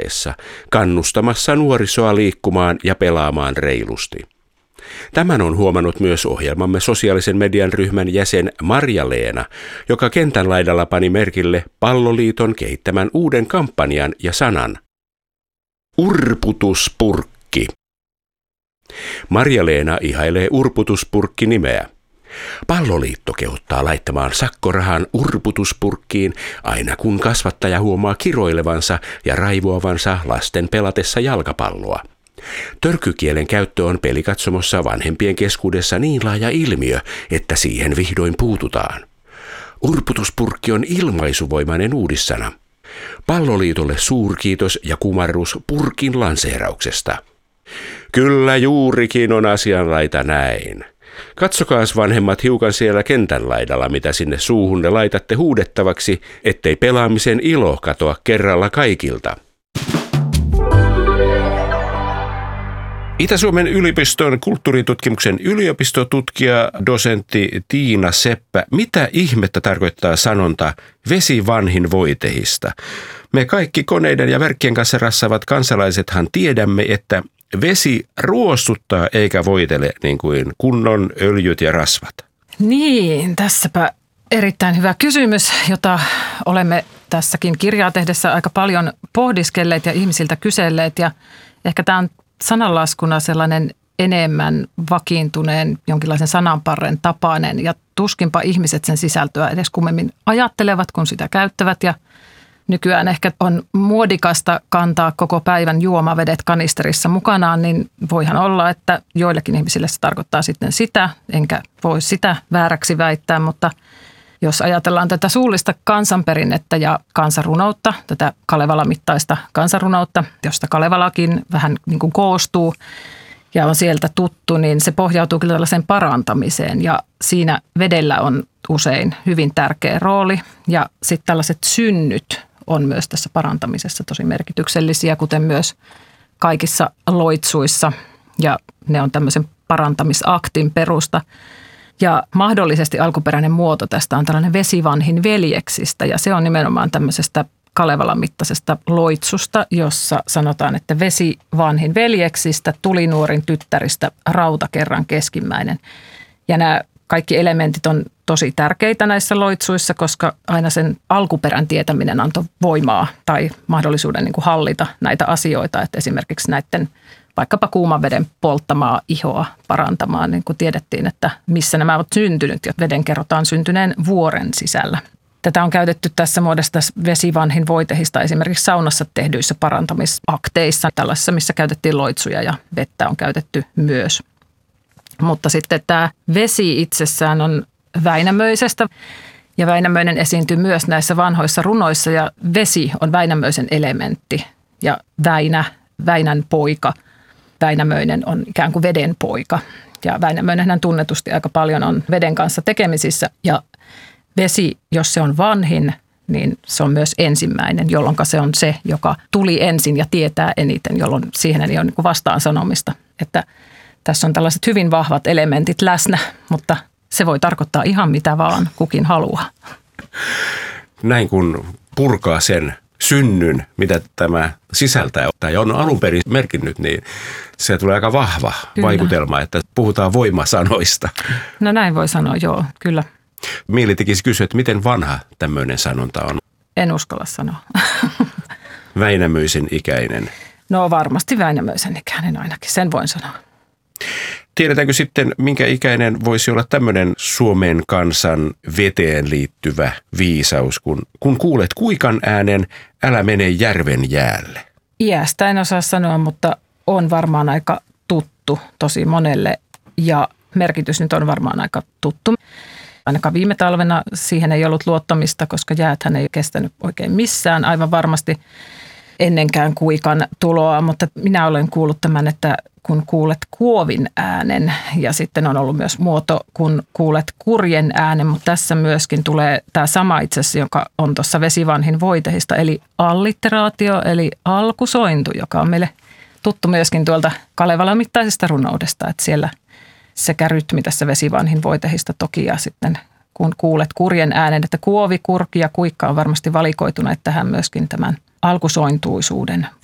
tilanteessa, kannustamassa nuorisoa liikkumaan ja pelaamaan reilusti. Tämän on huomannut myös ohjelmamme sosiaalisen median ryhmän jäsen Marja-Leena, joka kentän laidalla pani merkille Palloliiton kehittämän uuden kampanjan ja sanan. Urputuspurkki. Marja-Leena ihailee urputuspurkki-nimeä. Palloliitto kehottaa laittamaan sakkorahan urputuspurkkiin aina kun kasvattaja huomaa kiroilevansa ja raivoavansa lasten pelatessa jalkapalloa. Törkykielen käyttö on pelikatsomossa vanhempien keskuudessa niin laaja ilmiö, että siihen vihdoin puututaan. Urputuspurkki on ilmaisuvoimainen uudissana. Palloliitolle suurkiitos ja kumarrus purkin lanseerauksesta. Kyllä juurikin on asianlaita näin. Katsokaas vanhemmat hiukan siellä kentän laidalla, mitä sinne suuhunne laitatte huudettavaksi, ettei pelaamisen ilo katoa kerralla kaikilta. Itä-Suomen yliopiston kulttuuritutkimuksen yliopistotutkija, dosentti Tiina Seppä. Mitä ihmettä tarkoittaa sanonta vesi vanhin voitehista? Me kaikki koneiden ja verkkien kanssa rassaavat kansalaisethan tiedämme, että vesi ruostuttaa eikä voitele niin kuin kunnon öljyt ja rasvat. Niin, tässäpä erittäin hyvä kysymys, jota olemme tässäkin kirjaa tehdessä aika paljon pohdiskelleet ja ihmisiltä kyselleet. Ja ehkä tämä on sananlaskuna sellainen enemmän vakiintuneen jonkinlaisen sananparren tapainen ja tuskinpa ihmiset sen sisältöä edes kummemmin ajattelevat, kun sitä käyttävät. Ja nykyään ehkä on muodikasta kantaa koko päivän juomavedet kanisterissa mukanaan, niin voihan olla, että joillekin ihmisille se tarkoittaa sitten sitä, enkä voi sitä vääräksi väittää, mutta jos ajatellaan tätä suullista kansanperinnettä ja kansanrunoutta, tätä Kalevala-mittaista kansanrunoutta, josta Kalevalakin vähän niin kuin koostuu ja on sieltä tuttu, niin se pohjautuu kyllä tällaiseen parantamiseen ja siinä vedellä on usein hyvin tärkeä rooli ja sitten tällaiset synnyt on myös tässä parantamisessa tosi merkityksellisiä, kuten myös kaikissa loitsuissa ja ne on tämmöisen parantamisaktin perusta. Ja mahdollisesti alkuperäinen muoto tästä on tällainen vesi vanhin veljeksistä ja se on nimenomaan tämmöisestä Kalevalan mittaisesta loitsusta, jossa sanotaan, että vesi vanhin veljeksistä, tuli nuorin tyttäristä, rauta kerran keskimmäinen. Ja nämä kaikki elementit on tosi tärkeitä näissä loitsuissa, koska aina sen alkuperän tietäminen antoi voimaa tai mahdollisuuden niin kuin hallita näitä asioita, että esimerkiksi näiden vaikkapa kuuman veden polttamaa ihoa parantamaan, niin kuin tiedettiin, että missä nämä ovat syntynyt ja veden kerrotaan syntyneen vuoren sisällä. Tätä on käytetty tässä muodossa vesivanhin voitehista esimerkiksi saunassa tehdyissä parantamisakteissa, tällaisissa, missä käytettiin loitsuja ja vettä on käytetty myös. Mutta sitten tämä vesi itsessään on Väinämöisestä ja Väinämöinen esiintyy myös näissä vanhoissa runoissa ja vesi on Väinämöisen elementti ja Väinän poika. Väinämöinen on ikään kuin veden poika ja Väinämöinenhän tunnetusti aika paljon on veden kanssa tekemisissä ja vesi, jos se on vanhin, niin se on myös ensimmäinen, jolloin se on se, joka tuli ensin ja tietää eniten, jolloin siihen ei ole niin kuin vastaan sanomista. Että tässä on tällaiset hyvin vahvat elementit läsnä, mutta se voi tarkoittaa ihan mitä vaan kukin haluaa. Näin kun purkaa sen synnyn, mitä tämä sisältää tai on alun perin merkinnyt, niin se tulee aika vahva vaikutelma, että puhutaan voimasanoista. No näin voi sanoa, joo, kyllä. Mieli tekisi kysyä, että miten vanha tämmöinen sanonta on? En uskalla sanoa. Väinämöisen ikäinen. No varmasti Väinämöisen ikäinen ainakin, sen voin sanoa. Tiedetäänkö sitten, minkä ikäinen voisi olla tämmöinen Suomen kansan veteen liittyvä viisaus, kun kuulet kuikan äänen, älä mene järven jäälle? Iästä en osaa sanoa, mutta on varmaan aika tuttu tosi monelle ja merkitys nyt on varmaan aika tuttu. Ainakaan viime talvena siihen ei ollut luottamista, koska jääthän ei kestänyt oikein missään aivan varmasti ennenkään kuikan tuloa, mutta minä olen kuullut tämän, että kun kuulet kuovin äänen ja sitten on ollut myös muoto, kun kuulet kurjen äänen, mutta tässä myöskin tulee tämä sama itse asiassa, joka on tuossa vesivanhin voitehista, eli allitteraatio, eli alkusointu, joka on meille tuttu myöskin tuolta Kalevalan mittaisesta runoudesta, että siellä sekä rytmi tässä vesivanhin voitehista toki ja sitten kun kuulet kurjen äänen, että kuovi, kurki ja kuikka on varmasti valikoituneet tähän myöskin tämän alkusointuisuuden